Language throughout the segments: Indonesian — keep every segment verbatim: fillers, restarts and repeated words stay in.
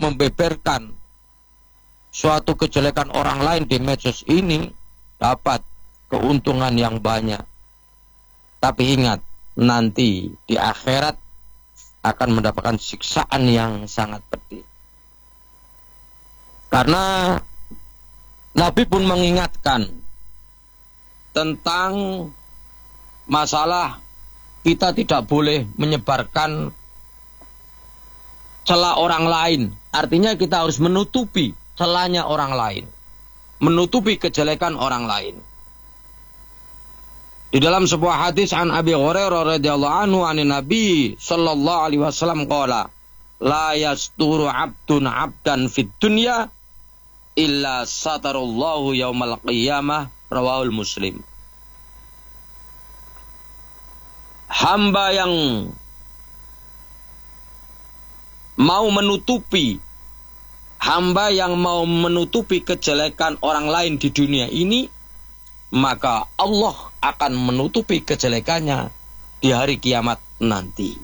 membeberkan suatu kejelekan orang lain di medsos ini dapat keuntungan yang banyak. Tapi ingat, nanti di akhirat akan mendapatkan siksaan yang sangat pedih. Karena Nabi pun mengingatkan tentang masalah kita tidak boleh menyebarkan celah orang lain. Artinya kita harus menutupi celahnya orang lain, menutupi kejelekan orang lain. Di dalam sebuah hadis an Abi Hurairah radhiyallahu anhu an Nabi sallallahu alaihi wasallam qala la yasturu 'abdun 'abdan fid dunya illa satarallahu yaumal qiyamah, rawahul Muslim. Hamba yang mau menutupi hamba yang mau menutupi kejelekan orang lain di dunia ini, maka Allah akan menutupi kejelekannya di hari kiamat nanti.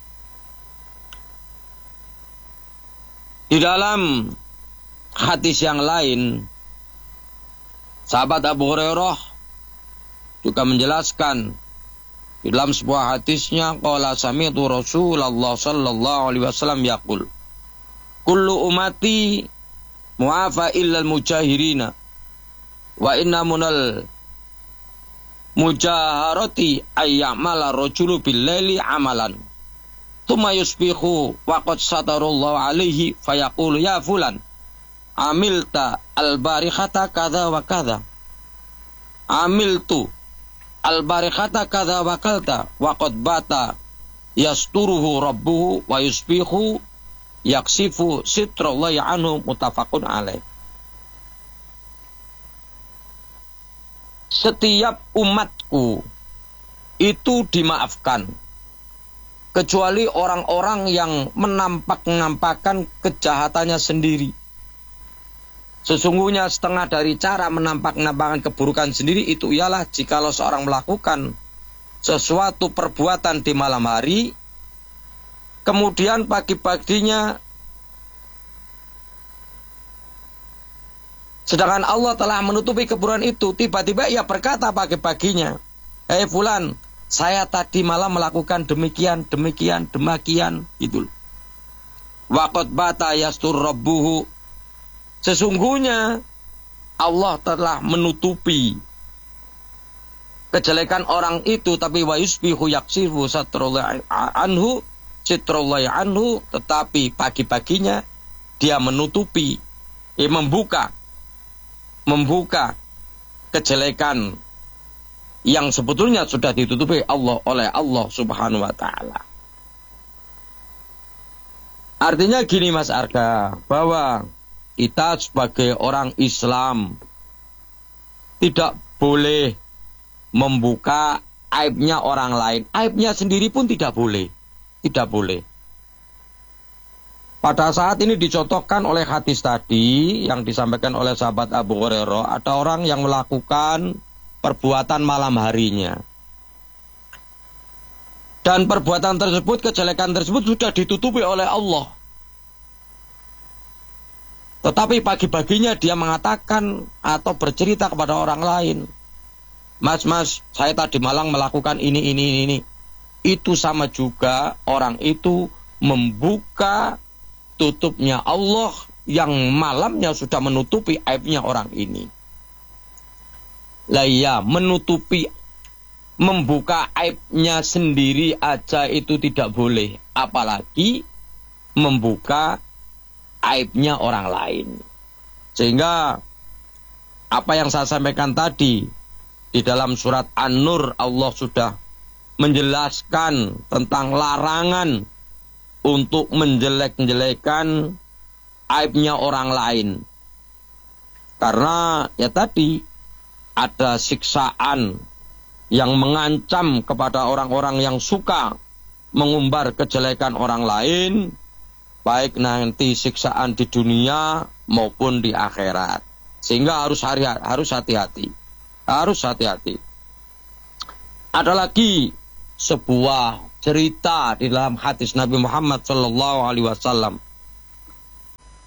Di dalam hadis yang lain, sahabat Abu Hurairah juga menjelaskan di dalam sebuah hadisnya, qala sami'tu Rasulullah sallallahu alaihi wasallam yaqul kullu ummati mu'afa illal mujahirina wa inna munal mujaharati ayyamala rajulu bil laili amalan thumma yusbihu wa qad satarallahu alaihi fayaqulu ya fulan amilta al-barikhata kadza wa kadza amiltu al-barikhata kadza wa kadza wa qad bata yasturuhu rabbuhu wa yusbihu yaksifu sitrallahi anhu, muttafaqun alaih. Setiap umatku itu dimaafkan kecuali orang-orang yang menampak-nampakkan kejahatannya sendiri. Sesungguhnya setengah dari cara menampak-nampakkan keburukan sendiri itu ialah jikalau seorang melakukan sesuatu perbuatan di malam hari, kemudian pagi-paginya sedangkan Allah telah menutupi keburukan itu, tiba-tiba ia berkata pagi-paginya, "Hei fulan, saya tadi malam melakukan demikian, demikian, demikian." Gitu. Waqad bata yastur rabbuhu. Sesungguhnya Allah telah menutupi kejelekan orang itu, tapi wa yusbihu yaksifu satrallahi anhu, sitrallahi anhu, tetapi pagi-paginya dia menutupi, eh, membuka membuka kejelekan yang sebetulnya sudah ditutupi Allah oleh Allah Subhanahu wa taala. Artinya gini Mas Arga, bahwa kita sebagai orang Islam tidak boleh membuka aibnya orang lain. Aibnya sendiri pun tidak boleh. Tidak boleh. Pada saat ini dicontohkan oleh hadis tadi yang disampaikan oleh sahabat Abu Hurairah, ada orang yang melakukan perbuatan malam harinya. Dan perbuatan tersebut, kejelekan tersebut sudah ditutupi oleh Allah. Tetapi pagi-paginya dia mengatakan atau bercerita kepada orang lain, "Mas, mas, saya tadi malam melakukan ini, ini, ini." Itu sama juga orang itu membuka tutupnya Allah yang malamnya sudah menutupi aibnya orang ini. Lah ya, menutupi, membuka aibnya sendiri aja itu tidak boleh, apalagi membuka aibnya orang lain. Sehingga apa yang saya sampaikan tadi di dalam surat An-Nur, Allah sudah menjelaskan tentang larangan untuk menjelek-jelekan aibnya orang lain. Karena ya tadi ada siksaan yang mengancam kepada orang-orang yang suka mengumbar kejelekan orang lain, baik nanti siksaan di dunia maupun di akhirat. Sehingga harus hari, harus hati-hati. Harus hati-hati. Ada lagi sebuah cerita di dalam hadis Nabi Muhammad sallallahu alaihi wasallam.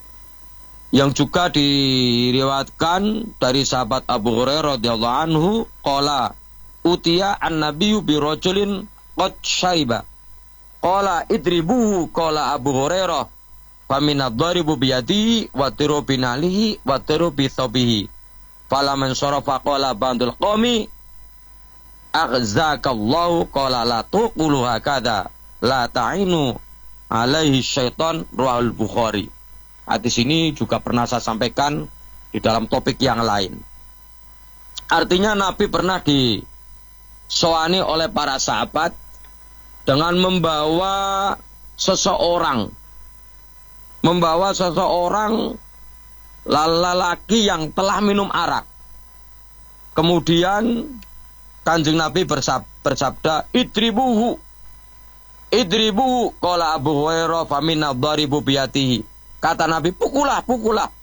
Yang juga diriwayatkan dari sahabat Abu Hurairah radhiyallahu anhu, qala utiya an-nabiyyu bi rajulin qad syaiba. Qala idribuhu, qala Abu Hurairah, fa min ad-daribu bi yadihi wa tiru bi nalihi wa tiru bi thabihi. Fala man sarafa qala bandul qawmi aghzakallahu, qala la tuqulu hakadha la ta'inu alaihi syaitan, rawahul Bukhari. Hadis ini juga pernah saya sampaikan di dalam topik yang lain. Artinya Nabi pernah disoani oleh para sahabat dengan membawa seseorang, membawa seseorang lelaki yang telah minum arak. Kemudian Kanjeng Nabi bersabda, idribuhu, idribuhu, qala Abu Hurairah, faminna dharibu biyatihi. Kata Nabi, pukulah, pukulah.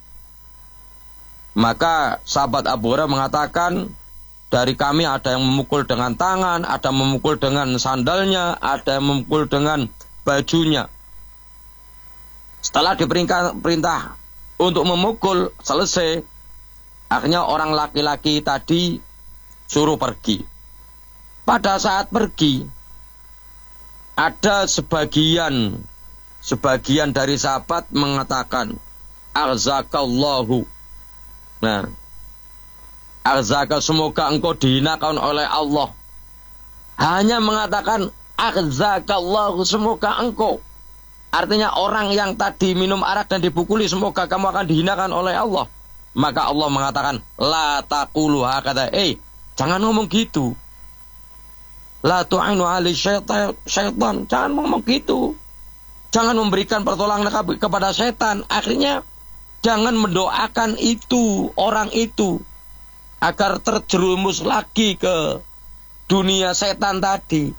Maka sahabat Abu Hurairah mengatakan, dari kami ada yang memukul dengan tangan, ada yang memukul dengan sandalnya, ada yang memukul dengan bajunya. Setelah diperintah perintah untuk memukul, selesai. Akhirnya orang laki-laki tadi suruh pergi. Pada saat pergi, ada sebagian Sebagian dari sahabat mengatakan, arzakallahu. Nah, arzaka, semoga engkau dihinakan oleh Allah. Hanya mengatakan, arzakallahu, semoga engkau. Artinya orang yang tadi minum arak dan dipukuli, semoga kamu akan dihinakan oleh Allah. Maka Allah mengatakan, la taqulu hakadha. Eh, jangan ngomong gitu. La tu'inu ali syaitan, syaitan. Jangan ngomong gitu. Jangan memberikan pertolongan kepada setan. Akhirnya jangan mendoakan itu, orang itu, agar terjerumus lagi ke dunia setan tadi.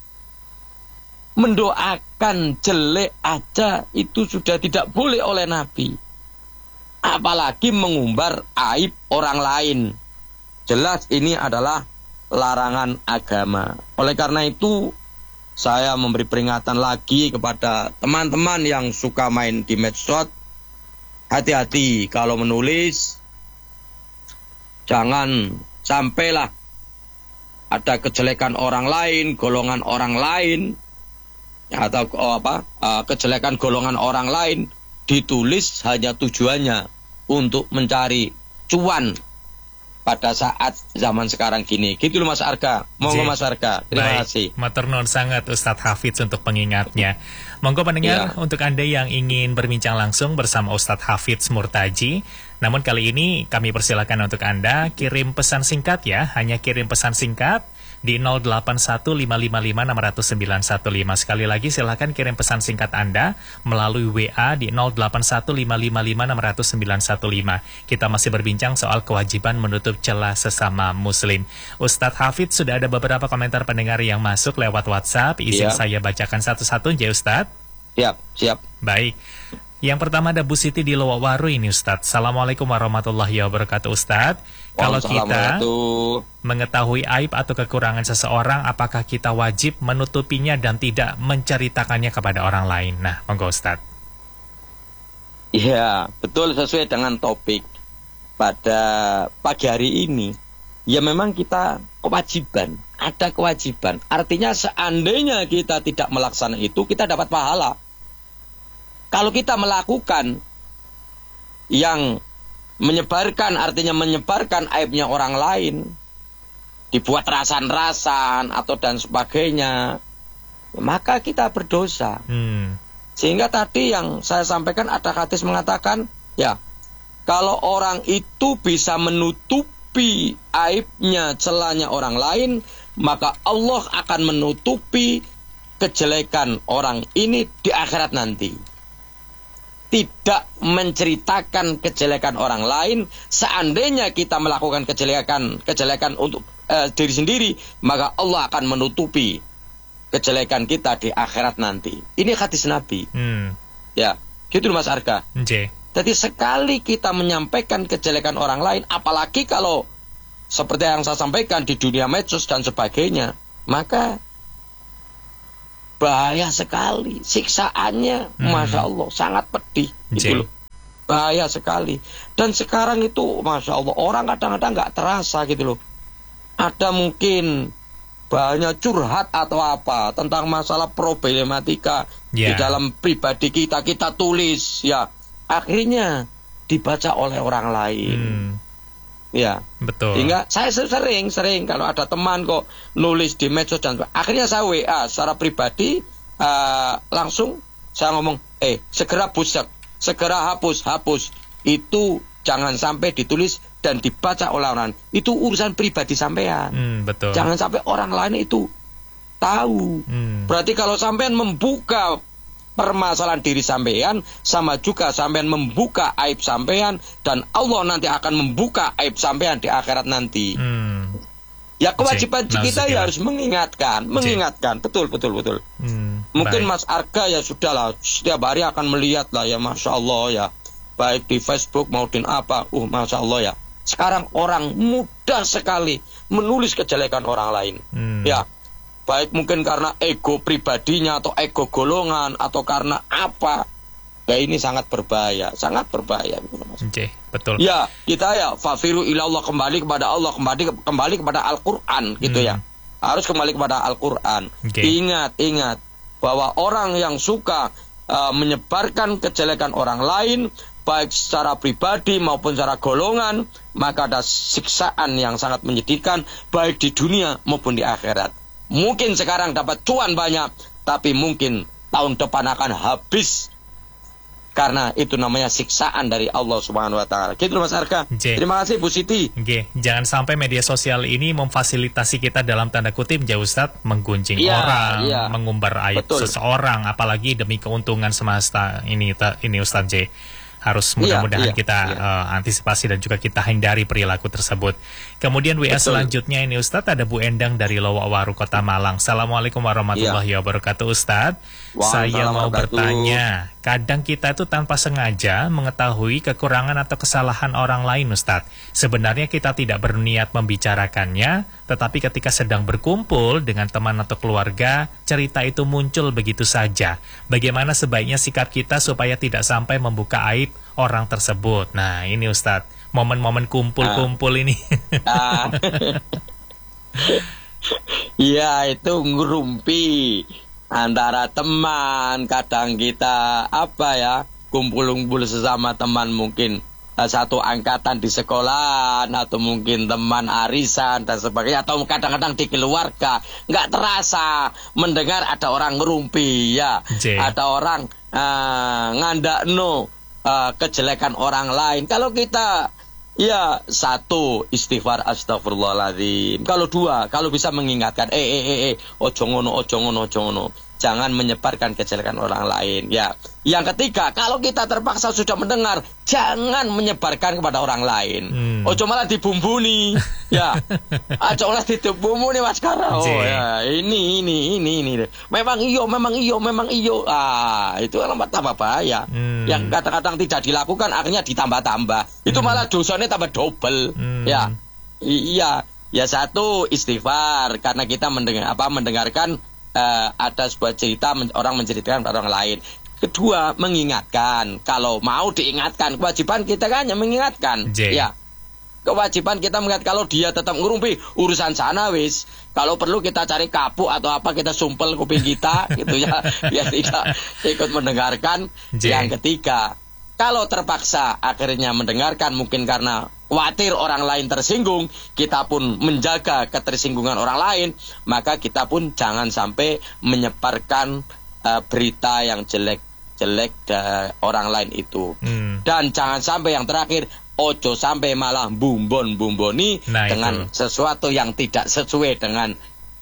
Mendoakan jelek aja itu sudah tidak boleh oleh Nabi. Apalagi mengumbar aib orang lain. Jelas ini adalah larangan agama. Oleh karena itu, saya memberi peringatan lagi kepada teman-teman yang suka main di medsos. Hati-hati kalau menulis. Jangan sampailah ada kejelekan orang lain, golongan orang lain, atau oh, apa uh, kejelekan golongan orang lain ditulis hanya tujuannya untuk mencari cuan pada saat zaman sekarang gini. Gitu loh Mas Arga. Monggo Mas Arga. Terima Baik. kasih. Matur nuwun sangat Ustadz Hafidz untuk pengingatnya. Monggo pendengar, ya. Untuk Anda yang ingin berbincang langsung bersama Ustadz Hafidz Murtaji, namun kali ini kami persilakan untuk Anda kirim pesan singkat ya. Hanya kirim pesan singkat di nol delapan satu lima lima lima enam nol sembilan satu lima. Sekali lagi silakan kirim pesan singkat Anda melalui W A di nol delapan satu lima lima lima enam nol sembilan satu lima. Kita masih berbincang soal kewajiban menutup celah sesama muslim. Ustadz Hafidz, sudah ada beberapa komentar pendengar yang masuk lewat WhatsApp. Izin ya. Saya bacakan satu-satu ya Ustadz. Siap, siap. Baik. Yang pertama ada Bu Siti di Lowawaru ini Ustadz. Assalamualaikum warahmatullahi wabarakatuh Ustadz. Kalau kita mengetahui aib atau kekurangan seseorang, apakah kita wajib menutupinya dan tidak menceritakannya kepada orang lain? Nah, monggo Ustadz. Iya, betul, sesuai dengan topik pada pagi hari ini. Ya memang kita kewajiban, ada kewajiban. Artinya seandainya kita tidak melaksanakan itu, kita dapat pahala. Kalau kita melakukan yang menyebarkan, artinya menyebarkan aibnya orang lain, dibuat rasan-rasan atau dan sebagainya, maka kita berdosa. Hmm. Sehingga tadi yang saya sampaikan ada hadis mengatakan, ya, kalau orang itu bisa menutupi aibnya, celahnya orang lain, maka Allah akan menutupi kejelekan orang ini di akhirat nanti. Tidak menceritakan kejelekan orang lain. Seandainya kita melakukan kejelekan kejelekan untuk uh, diri sendiri, maka Allah akan menutupi kejelekan kita di akhirat nanti. Ini hadis Nabi. Hmm. Ya, gitu Mas Arga. J. Jadi sekali kita menyampaikan kejelekan orang lain, apalagi kalau seperti yang saya sampaikan di dunia medsos dan sebagainya, maka bahaya sekali, siksaannya, hmm. Masya Allah, sangat pedih. Gitu loh. bahaya sekali. Dan sekarang itu Masya Allah, orang kadang-kadang nggak terasa gitu loh. Ada mungkin banyak curhat atau apa tentang masalah problematika yeah. di dalam pribadi kita, kita tulis ya, akhirnya dibaca oleh orang lain. Hmm. Ya, betul. Sehingga saya sering sering kalau ada teman kok nulis di medsos dan akhirnya saya W A secara pribadi uh, langsung saya ngomong, eh segera busak, segera hapus, hapus itu jangan sampai ditulis dan dibaca oleh orang. Itu urusan pribadi sampean. Hmm, betul. Jangan sampai orang lain itu tahu. Hmm. Berarti kalau sampean membuka permasalahan diri sampean, sama juga sampean membuka aib sampean, dan Allah nanti akan membuka aib sampean di akhirat nanti. Hmm. Ya kewajiban Cik, kita ya harus mengingatkan, mengingatkan, Cik. betul betul betul. Hmm, Mungkin baik. Mas Arga ya sudahlah, setiap hari akan melihat lah ya, Masya Allah ya, baik di Facebook maupun apa, uh Masya Allah ya. Sekarang orang mudah sekali menulis kejelekan orang lain, hmm. ya. Baik mungkin karena ego pribadinya atau ego golongan atau karena apa. Ya ini sangat berbahaya, sangat berbahaya. Oke, okay, betul. Ya, kita ya fafiru ilallah, kembali kepada Allah, kembali kembali kepada Al-Qur'an gitu hmm. ya. Harus kembali kepada Al-Qur'an. Okay. Ingat, ingat bahwa orang yang suka uh, menyebarkan kejelekan orang lain baik secara pribadi maupun secara golongan, maka ada siksaan yang sangat menyedihkan baik di dunia maupun di akhirat. Mungkin sekarang dapat cuan banyak, tapi mungkin tahun depan akan habis. Karena itu namanya siksaan dari Allah Subhanahu wa taala. Gitu Mas Arka. J. Terima kasih Bu Siti. G. Jangan sampai media sosial ini memfasilitasi kita dalam tanda kutip ya Ustadz, menggunjing ya, orang, ya. mengumbar aib Betul. seseorang, apalagi demi keuntungan semesta. Ini ini Ustadz J. Harus mudah-mudahan iya, kita iya. Uh, antisipasi dan juga kita hindari perilaku tersebut. Kemudian W A Betul. selanjutnya ini Ustadz, ada Bu Endang dari Lowawaru Kota Malang. Assalamualaikum warahmatullahi iya. wabarakatuh Ustadz. Saya mau bertanya, kadang kita itu tanpa sengaja mengetahui kekurangan atau kesalahan orang lain Ustadz. Sebenarnya kita tidak berniat membicarakannya, tetapi ketika sedang berkumpul dengan teman atau keluarga, cerita itu muncul begitu saja. Bagaimana sebaiknya sikap kita supaya tidak sampai membuka aib orang tersebut? Nah ini Ustadz, momen-momen kumpul-kumpul ah. ini. ah. Ya itu ngerumpi antara teman, kadang kita apa ya, kumpul-kumpul sesama teman mungkin uh, satu angkatan di sekolah, atau mungkin teman arisan dan sebagainya, atau kadang-kadang di keluarga nggak terasa mendengar ada orang ngerumpi ya, J. ada orang uh, ngandakno uh, kejelekan orang lain. Kalau kita ya satu istighfar astagfirullahaladzim. Kalau dua, kalau bisa mengingatkan, eh eh eh eh, ojo ngono, ojo ngono, ojo ngono. Jangan menyebarkan kejelekan orang lain. Ya. Yang ketiga, kalau kita terpaksa sudah mendengar, jangan menyebarkan kepada orang lain. Hmm. Ojo malah dibumbuni. Ya. Ojo malah dibumbuni Mas Kara. Oh ya, ini ini ini ini. Memang iyo, memang iyo, memang iyo. Ah, itu kan tambah bahaya. Hmm. Yang kadang-kadang tidak dilakukan akhirnya ditambah-tambah. Itu hmm. malah dosanya tambah double. Hmm. Ya. Iya, ya satu istighfar karena kita mendengar apa mendengarkan Uh, ada sebuah cerita men- orang menceritakan pada orang lain. Kedua, mengingatkan. Kalau mau diingatkan, kewajiban kita kan hanya mengingatkan. J. Ya, kewajiban kita mengingat. Kalau dia tetap ngerumpi, urusan sana wis. Kalau perlu kita cari kapuk atau apa, kita sumpel kuping kita, gitu ya. Ya tidak ikut mendengarkan. J. Yang ketiga, kalau terpaksa akhirnya mendengarkan, mungkin karena khawatir orang lain tersinggung, kita pun menjaga ketersinggungan orang lain, maka kita pun jangan sampai menyebarkan uh, berita yang jelek-jelek dari orang lain itu. Hmm. Dan jangan sampai yang terakhir, ojo sampai malah bumbon-bumboni nah, dengan itu. sesuatu yang tidak sesuai dengan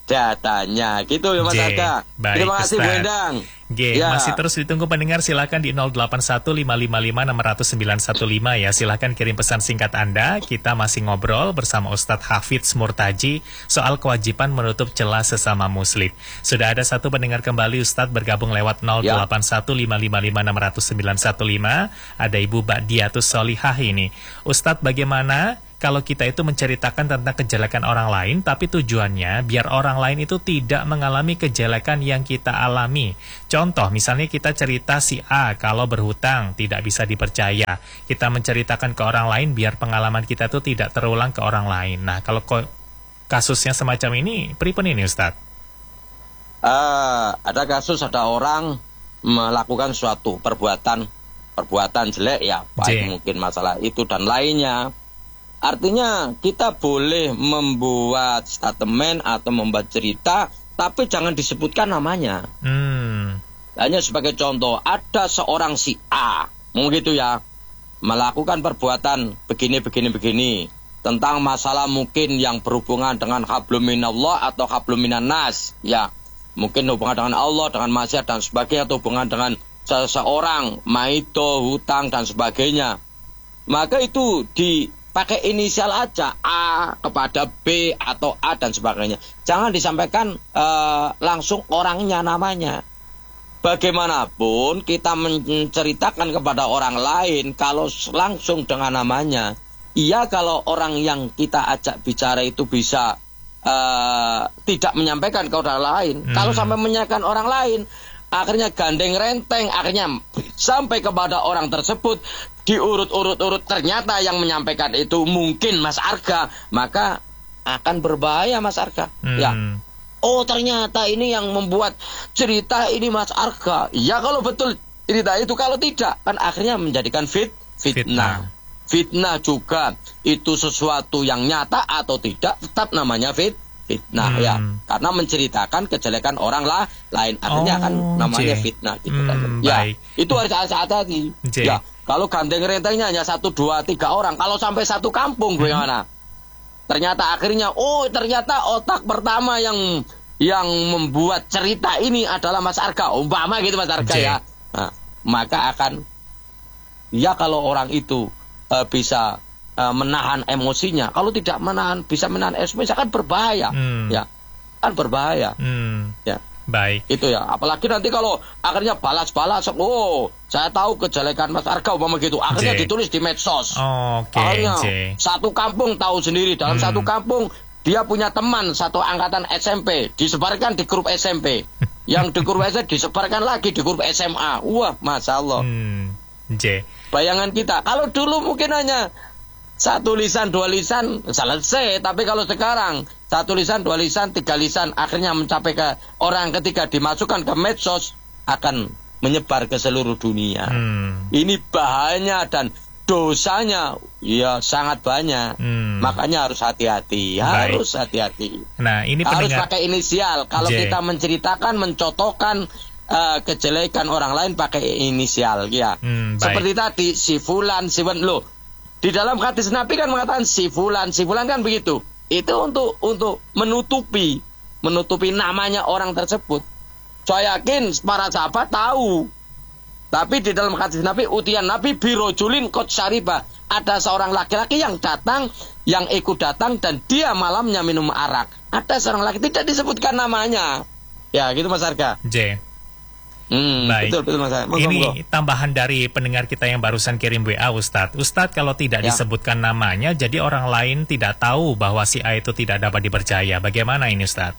datanya. Gitu ya Mas Arka. Terima kasih Bu Endang. G, ya. Masih terus ditunggu pendengar, silakan di nol delapan satu lima lima lima enam nol sembilan satu lima ya. Silakan kirim pesan singkat Anda. Kita masih ngobrol bersama Ustadz Hafidz Murtaji soal kewajiban menutup celah sesama muslim. Sudah ada satu pendengar kembali Ustadz bergabung lewat nol delapan satu lima lima lima enam nol sembilan satu lima. Ada Ibu Ba'diatus Solihah ini. Ustadz, bagaimana kalau kita itu menceritakan tentang kejelekan orang lain, tapi tujuannya biar orang lain itu tidak mengalami kejelekan yang kita alami. Contoh, misalnya kita cerita si A kalau berhutang tidak bisa dipercaya. Kita menceritakan ke orang lain biar pengalaman kita itu tidak terulang ke orang lain. Nah, kalau kasusnya semacam ini, pripun ini Ustadz? Uh, ada kasus, ada orang melakukan suatu perbuatan perbuatan jelek ya, baik mungkin masalah itu dan lainnya. Artinya kita boleh membuat statement atau membuat cerita, tapi jangan disebutkan namanya. Hmm. Hanya sebagai contoh, ada seorang si A, begitu ya, melakukan perbuatan begini begini begini tentang masalah mungkin yang berhubungan dengan hablum minallah atau hablum minan nas, ya. Mungkin hubungan dengan Allah, dengan maksiat dan sebagainya, atau hubungan dengan seseorang, maito, hutang dan sebagainya. Maka itu dipakai inisial aja, A kepada B atau A dan sebagainya. Jangan disampaikan uh, langsung orangnya namanya. Bagaimanapun kita menceritakan kepada orang lain kalau langsung dengan namanya. Iya, kalau orang yang kita ajak bicara itu bisa uh, tidak menyampaikan ke orang lain. Hmm. Kalau sampai menyampaikan orang lain, akhirnya gandeng renteng, akhirnya sampai kepada orang tersebut, diurut-urut-urut, ternyata yang menyampaikan itu mungkin Mas Arga, maka akan berbahaya Mas Arga. Hmm. Ya. Oh, ternyata ini yang membuat cerita ini Mas Arga. Ya, kalau betul cerita itu, kalau tidak kan akhirnya menjadikan fit fitnah. Fitnah, fitnah juga itu sesuatu yang nyata atau tidak, tetap namanya fit fitnah, hmm. ya, karena menceritakan kejelekan orang lah lain, artinya oh, kan namanya J. fitnah gitu hmm, kan. Ya, baik. Itu harus hati-hati. Ya, kalau gandeng rentengnya hanya satu, dua, tiga orang, kalau sampai satu kampung hmm. bagaimana? Ternyata akhirnya, oh ternyata otak pertama yang yang membuat cerita ini adalah Mas Arga, umpama gitu Mas Arga, J. ya. Nah, maka akan, ya kalau orang itu uh, bisa menahan emosinya. Kalau tidak menahan, bisa menahan emosinya kan berbahaya, hmm. ya, kan berbahaya. Hmm. Ya, baik. Itu ya. Apalagi nanti kalau akhirnya balas-balas, oh, saya tahu kejelekan Mas Arga, umpama gitu. Akhirnya J. ditulis di medsos. Oh, oke. Okay. Akhirnya J. satu kampung tahu sendiri, dalam hmm. satu kampung dia punya teman satu angkatan S M P, disebarkan di grup S M P, yang di grup S M P disebarkan lagi di grup S M A. Wah, masya Allah. Hmm. J. Bayangan kita, kalau dulu mungkin hanya satu lisan, dua lisan, selesai. Tapi kalau sekarang, satu lisan, dua lisan, tiga lisan, akhirnya mencapai ke orang ketiga, dimasukkan ke medsos, akan menyebar ke seluruh dunia. Hmm. Ini bahayanya dan dosanya, ya sangat banyak. Hmm. Makanya harus hati-hati, harus hati-hati. Nah, ini harus pendengar... pakai inisial. Kalau J. kita menceritakan, mencontohkan uh, kejelekan orang lain, pakai inisial, ya. Hmm, seperti tadi, si fulan, si fulan, loh. Di dalam hadis Nabi kan mengatakan si fulan, si fulan kan begitu. Itu untuk untuk menutupi menutupi namanya orang tersebut. Saya yakin para sahabat tahu. Tapi di dalam hadis Nabi, utian Nabi birojulin kot syariba, ada seorang laki-laki yang datang, yang ikut datang dan dia malamnya minum arak. Ada seorang laki, tidak disebutkan namanya. Ya, gitu Mas Arga. J. Hmm, baik. Betul, betul Mas. Moga, ini moga. Tambahan dari pendengar kita yang barusan kirim W A, Ustadz. Ustadz, kalau tidak ya. disebutkan namanya, jadi orang lain tidak tahu bahwa si A itu tidak dapat dipercaya. Bagaimana ini, Ustadz?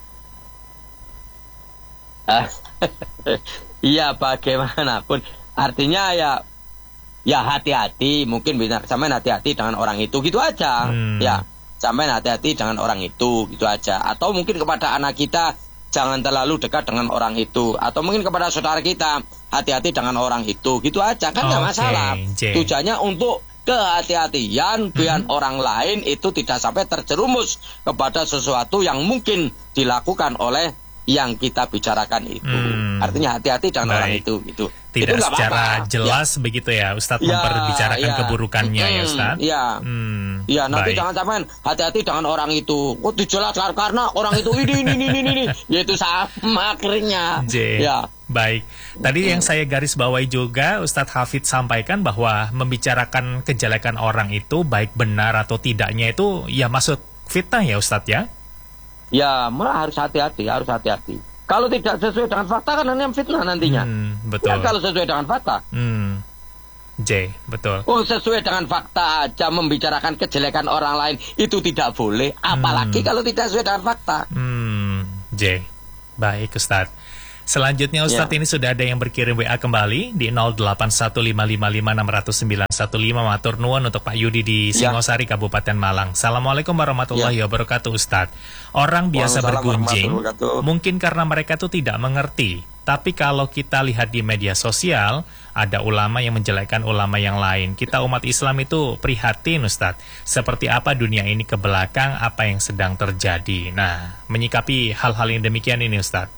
Iya, bagaimanapun. Artinya ya, ya hati-hati. Mungkin bisa sampai hati-hati dengan orang itu, gitu aja. Hmm. Ya, sampai hati-hati dengan orang itu, gitu aja. Atau mungkin kepada anak kita, jangan terlalu dekat dengan orang itu. Atau mungkin kepada saudara kita, hati-hati dengan orang itu. Gitu aja, kan nggak okay, masalah. J. Tujuannya untuk kehati-hatian biar mm-hmm. orang lain itu tidak sampai terjerumus kepada sesuatu yang mungkin dilakukan oleh yang kita bicarakan itu. Hmm. Artinya hati-hati dengan Baik. orang itu. Gitu. Tidak itu secara apa-apa. jelas ya. begitu ya, Ustadz ya, memperbicarakan ya. keburukannya hmm, ya Ustadz. Iya, hmm, ya, nanti Baik. jangan sampai hati-hati dengan orang itu. Oh, dijelaskan karena orang itu ini, ini, ini, ini, ini. Yaitu sama akhirnya. J. Ya. Baik, tadi hmm. yang saya garis bawahi juga, Ustadz Hafidz sampaikan bahwa membicarakan kejelekan orang itu, baik benar atau tidaknya itu, ya masuk fitnah ya Ustadz ya? Ya, malah harus hati-hati, harus hati-hati. Kalau tidak sesuai dengan fakta kan hanya fitnah nantinya. Hmm, betul. Ya, kalau sesuai dengan fakta. Hmm. J, betul. Oh, sesuai dengan fakta aja membicarakan kejelekan orang lain itu tidak boleh, apalagi hmm. kalau tidak sesuai dengan fakta. Hmm, J. Baik, Ustadz. Selanjutnya Ustadz ya. Ini sudah ada yang berkirim W A kembali di nol delapan satu lima lima lima enam nol sembilan satu lima. Matur nuwun untuk Pak Yudi di Singosari, ya. Kabupaten Malang. Assalamualaikum warahmatullahi ya. wabarakatuh, Ustadz. Orang biasa bergunjing, mungkin karena mereka tuh tidak mengerti. Tapi kalau kita lihat di media sosial, ada ulama yang menjelekkan ulama yang lain. Kita umat Islam itu prihatin, Ustadz. Seperti apa dunia ini ke belakang, apa yang sedang terjadi. Nah, menyikapi hal-hal yang demikian ini, Ustadz.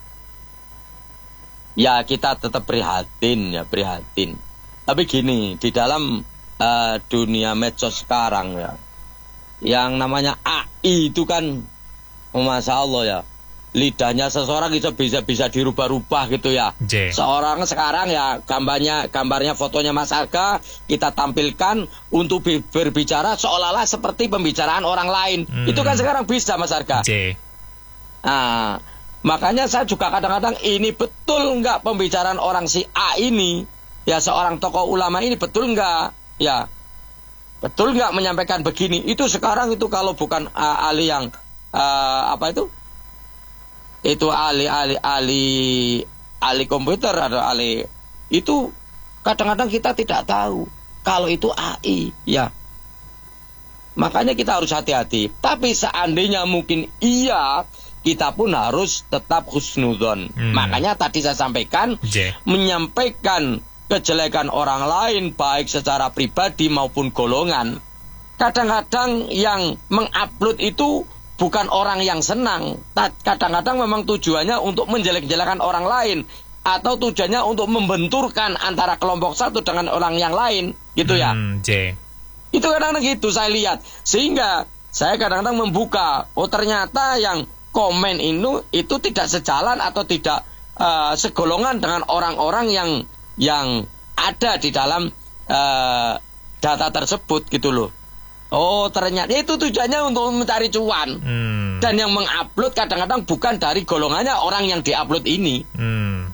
Ya, kita tetap prihatin, ya prihatin. Tapi gini, di dalam uh, dunia medsos sekarang ya, yang namanya A I itu kan, Masya Allah ya, lidahnya seseorang bisa bisa bisa dirubah-rubah gitu ya. J. Seorang sekarang ya gambarnya gambarnya fotonya Mas Aga kita tampilkan untuk berbicara seolah-olah seperti pembicaraan orang lain. Hmm. Itu kan sekarang bisa, Mas Aga. J. Nah, makanya saya juga kadang-kadang ini betul nggak pembicaraan orang si A ini, ya seorang tokoh ulama ini betul nggak, ya betul nggak menyampaikan begini. Itu sekarang itu kalau bukan uh, ahli yang uh, apa itu? Itu ahli-ahli ahli ahli komputer atau ahli itu kadang-kadang kita tidak tahu kalau itu A I, ya. Makanya kita harus hati-hati. Tapi seandainya mungkin iya, kita pun harus tetap husnudzon. Hmm. Makanya tadi saya sampaikan J. menyampaikan kejelekan orang lain baik secara pribadi maupun golongan. Kadang-kadang yang mengupload itu bukan orang yang senang. Kadang-kadang memang tujuannya untuk menjelek-jelekan orang lain, atau tujuannya untuk membenturkan antara kelompok satu dengan orang yang lain, gitu ya. Hmm, J. Itu kadang-kadang gitu saya lihat. Sehingga saya kadang-kadang membuka, oh ternyata yang komen itu itu tidak sejalan atau tidak uh, segolongan dengan orang-orang yang yang ada di dalam uh, data tersebut, gitu loh. Oh ternyata itu tujuannya untuk mencari cuan. hmm. Dan yang mengupload kadang-kadang bukan dari golongannya orang yang diupload ini. hmm.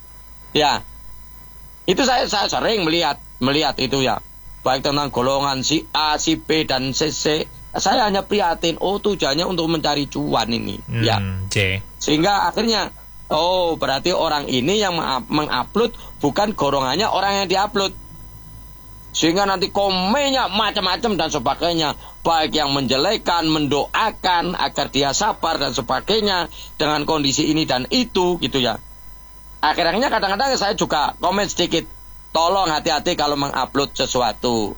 Ya, itu saya saya sering melihat melihat itu ya, baik tentang golongan si A, si B dan si C. Saya hanya prihatin, oh tujuannya untuk mencari cuan ini. hmm. Ya, J. Sehingga akhirnya oh berarti orang ini yang mengupload bukan golongannya orang yang diupload. Sehingga nanti komennya macam-macam dan sebagainya, baik yang menjelekan, mendoakan agar dia sabar dan sebagainya dengan kondisi ini dan itu, gitu ya. Akhirnya kadang-kadang saya juga komen sedikit, tolong hati-hati kalau mengupload sesuatu,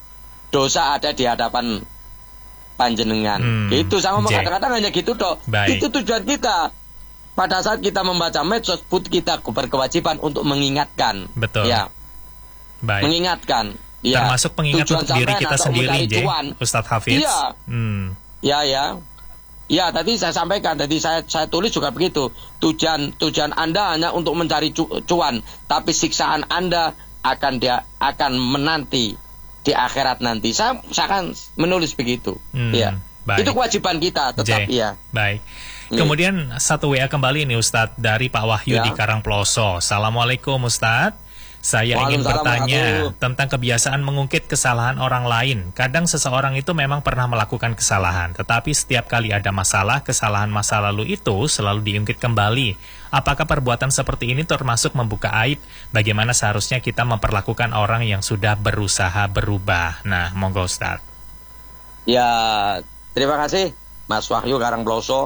dosa ada di hadapan panjenengan. hmm, Itu sama kadang-kadang hanya gitu dok. Baik. Itu tujuan kita. Pada saat kita membaca medsos, kita berkewajiban untuk mengingatkan. Betul. Ya. Baik. Mengingatkan, ya. Termasuk pengingat untuk diri kita sendiri, J. Ustadz Hafiz. Iya. Hmm. Ya, ya. Ya, tadi saya sampaikan, tadi saya saya tulis juga begitu. Tujuan tujuan Anda hanya untuk mencari cu cuan, tapi siksaan Anda akan dia akan menanti di akhirat nanti. Saya saya akan menulis begitu. Hmm. Ya. Baik. Itu kewajiban kita tetap, J. ya. Baik. Kemudian satu W A kembali nih Ustadz dari Pak Wahyu ya. Di Karangploso. Assalamualaikum Ustadz. Saya ingin bertanya tentang kebiasaan mengungkit kesalahan orang lain. Kadang seseorang itu memang pernah melakukan kesalahan, tetapi setiap kali ada masalah, kesalahan masa lalu itu selalu diungkit kembali. Apakah perbuatan seperti ini termasuk membuka aib? Bagaimana seharusnya kita memperlakukan orang yang sudah berusaha berubah? Nah, monggo Ustaz. Ya, terima kasih Mas Wahyu Karangploso.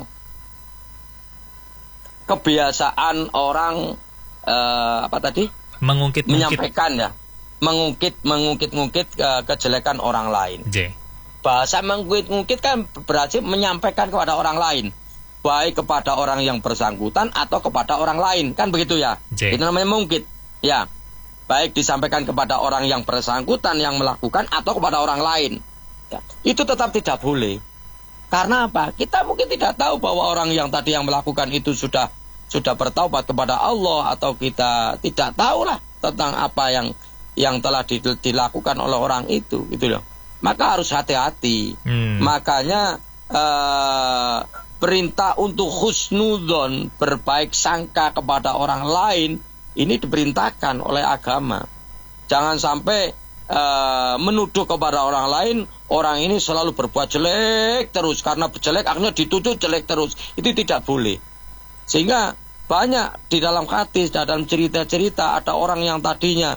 Kebiasaan orang eh, apa tadi? Mengungkit menyampaikan ya, mengungkit mengungkit-ngungkit uh, kejelekan orang lain. J. Bahasa mengungkit-ngungkit kan berarti menyampaikan kepada orang lain, baik kepada orang yang bersangkutan atau kepada orang lain, kan begitu ya. J. Itu namanya mengungkit. Ya, baik disampaikan kepada orang yang bersangkutan yang melakukan atau kepada orang lain. Ya, itu tetap tidak boleh. Karena apa? Kita mungkin tidak tahu bahwa orang yang tadi yang melakukan itu sudah sudah bertaubat kepada Allah, atau kita tidak tahu lah tentang apa yang yang telah dilakukan oleh orang itu, gitu loh. Maka harus hati-hati. Hmm. Makanya uh, perintah untuk husnudzon, berbaik sangka kepada orang lain, ini diperintahkan oleh agama. Jangan sampai uh, menuduh kepada orang lain, orang ini selalu berbuat jelek terus, karena jelek akhirnya dituduh jelek terus. Itu tidak boleh. Sehingga banyak di dalam hadis, dalam cerita-cerita, ada orang yang tadinya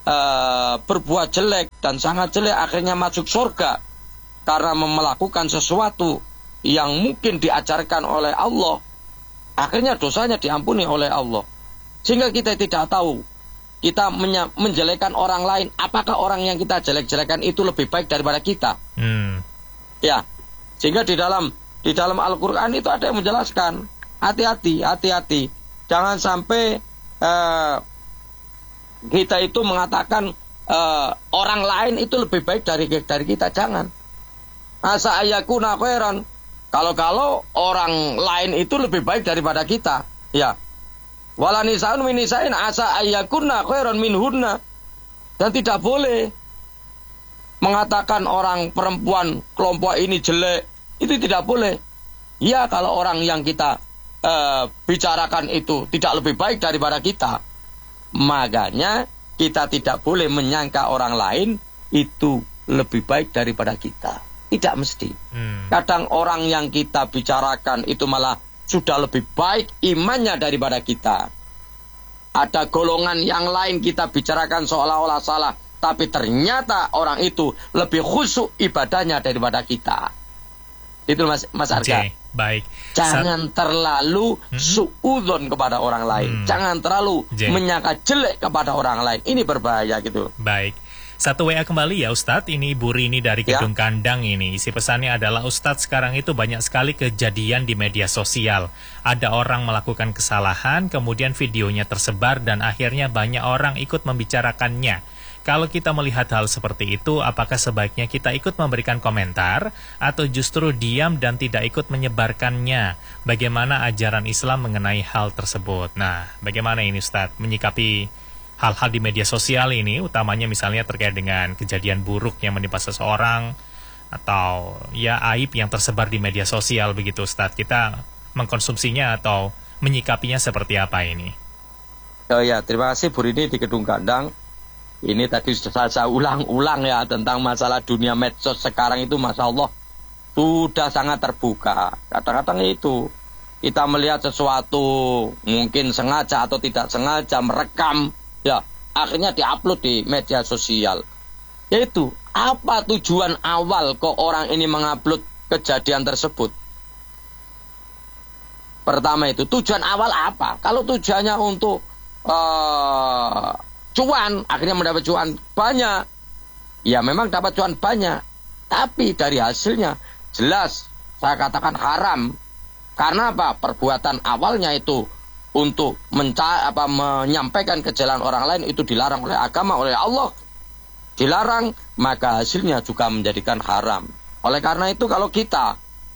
uh, berbuat jelek dan sangat jelek, akhirnya masuk surga karena melakukan sesuatu yang mungkin diajarkan oleh Allah. Akhirnya dosanya diampuni oleh Allah. Sehingga kita tidak tahu, kita menjelekkan orang lain, apakah orang yang kita jelek-jelekan itu lebih baik daripada kita? Hmm. Ya, sehingga di dalam di dalam Al-Quran itu ada yang menjelaskan, hati-hati, hati-hati, jangan sampai uh, kita itu mengatakan uh, orang lain itu lebih baik dari dari kita. Jangan. Asa ayakuna khairan. Kalau-kalau orang lain itu lebih baik daripada kita, ya. Wala nisaun min nisain asa ayyakunna khairan minhunna. Dan tidak boleh mengatakan orang perempuan kelompok ini jelek. Itu tidak boleh. Ya, kalau orang yang kita uh, bicarakan itu tidak lebih baik daripada kita, makanya kita tidak boleh menyangka orang lain itu lebih baik daripada kita. Tidak mesti. Hmm. Kadang orang yang kita bicarakan itu malah sudah lebih baik imannya daripada kita. Ada golongan yang lain kita bicarakan seolah-olah salah, tapi ternyata orang itu lebih khusyuk ibadahnya daripada kita. Itu Mas Mas Arga. Okay, baik. Jangan Sa- terlalu hmm? suudzon kepada orang lain. Hmm. Jangan terlalu J. menyangka jelek kepada orang lain. Ini berbahaya gitu. Baik. Satu W A kembali ya Ustadz, ini Bu Rini dari Gedung ya. Kandang ini. Isi pesannya adalah, Ustadz, sekarang itu banyak sekali kejadian di media sosial. Ada orang melakukan kesalahan, kemudian videonya tersebar dan akhirnya banyak orang ikut membicarakannya. Kalau kita melihat hal seperti itu, apakah sebaiknya kita ikut memberikan komentar atau justru diam dan tidak ikut menyebarkannya? Bagaimana ajaran Islam mengenai hal tersebut? Nah, bagaimana ini Ustadz menyikapi hal-hal di media sosial ini, utamanya misalnya terkait dengan kejadian buruk yang menimpa seseorang atau ya aib yang tersebar di media sosial begitu Ustadz. Kita mengkonsumsinya atau menyikapinya seperti apa ini? Oh ya, terima kasih Bu Rini di Gedung Kandang. Ini tadi sudah saya ulang-ulang ya tentang masalah dunia medsos sekarang itu, Masya Allah, sudah sangat terbuka. Kadang-kadang itu kita melihat sesuatu mungkin sengaja atau tidak sengaja merekam, ya, akhirnya diupload di media sosial. Yaitu, apa tujuan awal kok orang ini mengupload kejadian tersebut? Pertama itu, tujuan awal apa? Kalau tujuannya untuk uh, cuan, akhirnya mendapat cuan banyak, ya memang dapat cuan banyak. Tapi dari hasilnya, jelas saya katakan haram. Karena apa? Perbuatan awalnya itu untuk menca- apa, menyampaikan kejelekan orang lain itu dilarang oleh agama, oleh Allah. Dilarang, maka hasilnya juga menjadikan haram. Oleh karena itu kalau kita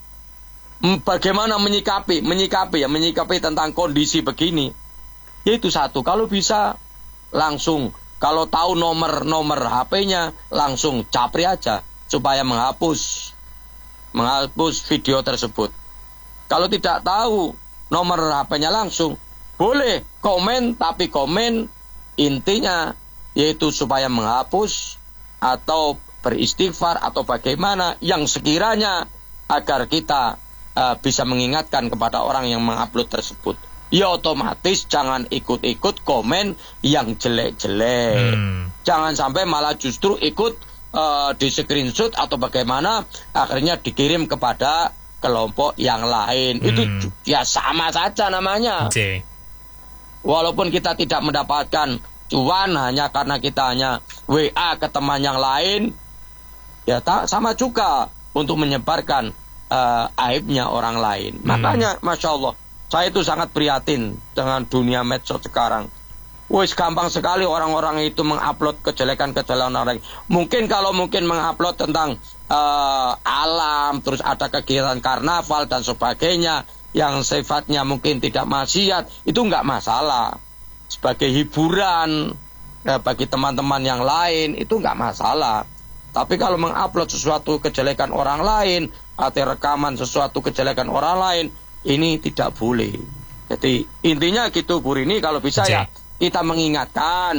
bagaimana menyikapi, menyikapi ya, menyikapi tentang kondisi begini, yaitu satu, kalau bisa langsung, kalau tahu nomor-nomor H P-nya, langsung capri aja supaya menghapus menghapus video tersebut. Kalau tidak tahu nomor H P-nya langsung, boleh komen, tapi komen intinya yaitu supaya menghapus atau beristighfar atau bagaimana yang sekiranya agar kita uh, bisa mengingatkan kepada orang yang mengupload tersebut. Ya otomatis jangan ikut-ikut komen yang jelek-jelek. Hmm. Jangan sampai malah justru ikut uh, di screenshot atau bagaimana akhirnya dikirim kepada kelompok yang lain. Hmm. Itu ya sama saja namanya. Okay. Walaupun kita tidak mendapatkan cuan hanya karena kita hanya W A ke teman yang lain, ya tak sama juga untuk menyebarkan uh, aibnya orang lain. Hmm. Makanya Masya Allah, saya itu sangat prihatin dengan dunia medsos sekarang. Wis gampang sekali orang-orang itu mengupload kejelekan-kejelekan orang lain. Mungkin kalau mungkin mengupload tentang uh, alam, terus ada kegiatan karnaval dan sebagainya yang sifatnya mungkin tidak maksiat, itu enggak masalah. Sebagai hiburan ya, bagi teman-teman yang lain itu enggak masalah. Tapi kalau mengupload sesuatu kejelekan orang lain atau rekaman sesuatu kejelekan orang lain, ini tidak boleh. Jadi intinya gitu Bu Rini, kalau bisa ya kita mengingatkan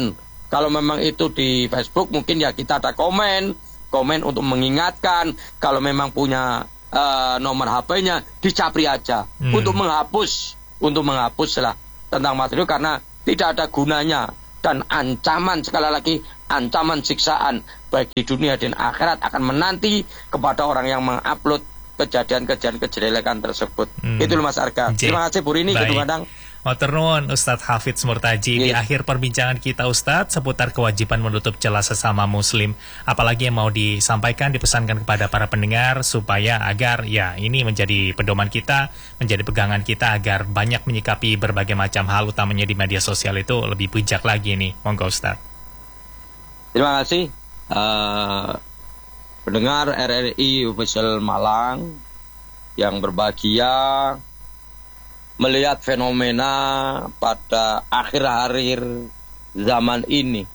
Kalau memang itu di Facebook, mungkin ya kita ada komen, komen untuk mengingatkan. Kalau memang punya uh, nomor H P-nya, dicapri aja hmm. untuk menghapus, untuk menghapus lah tentang materi, karena tidak ada gunanya dan ancaman, sekali lagi ancaman siksaan baik di dunia dan akhirat akan menanti kepada orang yang mengupload kejadian-kejadian kejelekan tersebut. Hmm. Itu Mas Arga. J. Terima kasih Bu Rini, Kedung-Kadang. Matur nuwun Ustadz Hafidz Murtaji. Di akhir perbincangan kita Ustadz seputar kewajiban menutup celah sesama muslim, apalagi yang mau disampaikan, dipesankan kepada para pendengar supaya agar ya ini menjadi pedoman kita, menjadi pegangan kita agar banyak menyikapi berbagai macam hal, utamanya di media sosial itu lebih bijak lagi nih. Monggo Ustadz. Terima kasih uh, pendengar R R I Official Malang yang berbahagia, melihat fenomena pada akhir-akhir zaman ini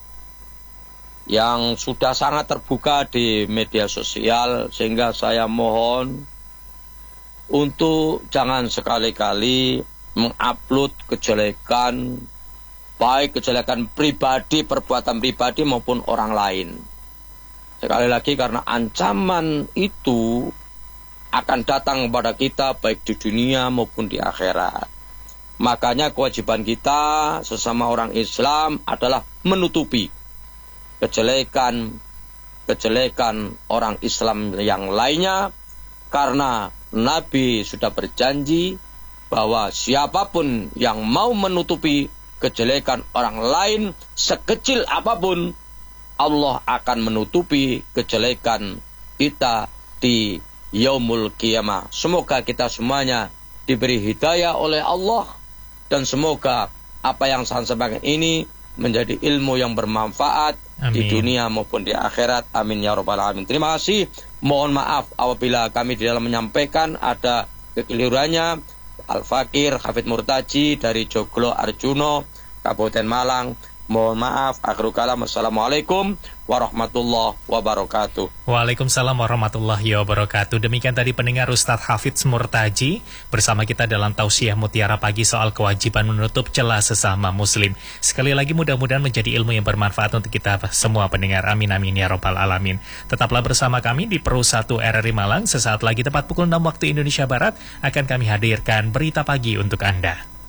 yang sudah sangat terbuka di media sosial, sehingga saya mohon untuk jangan sekali-kali mengupload kejelekan, baik kejelekan pribadi, perbuatan pribadi maupun orang lain. Sekali lagi, karena ancaman itu akan datang kepada kita baik di dunia maupun di akhirat. Makanya kewajiban kita sesama orang Islam adalah menutupi kejelekan kejelekan orang Islam yang lainnya, karena Nabi sudah berjanji bahwa siapapun yang mau menutupi kejelekan orang lain sekecil apapun, Allah akan menutupi kejelekan kita di Yaumul Qiyamah. Semoga kita semuanya diberi hidayah oleh Allah, dan semoga apa yang saya sampaikan ini menjadi ilmu yang bermanfaat. Amin. Di dunia maupun di akhirat. Amin ya rabbal alamin. Terima kasih. Mohon maaf apabila kami di dalam menyampaikan ada kekeliruannya. Al-Fakir Hafidz Murtaji dari Joglo Arjuno, Kabupaten Malang. Mohon maaf. Akhirul kalam. Assalamualaikum warahmatullahi wabarakatuh. Waalaikumsalam warahmatullahi wabarakatuh. Demikian tadi pendengar Ustadz Hafidz Murtaji bersama kita dalam Tausiah Mutiara Pagi soal kewajiban menutup celah sesama muslim. Sekali lagi mudah-mudahan menjadi ilmu yang bermanfaat untuk kita semua pendengar. Amin amin ya rabbal alamin. Tetaplah bersama kami di Pro satu R R I Malang. Sesaat lagi tepat pukul enam waktu Indonesia Barat akan kami hadirkan berita pagi untuk Anda.